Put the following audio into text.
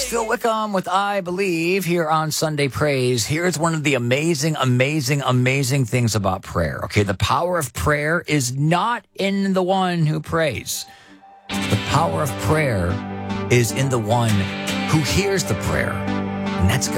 Phil Wickham with I Believe here on Sunday Praise. Here's one of the amazing things about prayer. Okay, the power of prayer is not in the one who prays. The power of prayer is in the one who hears the prayer, and that's God.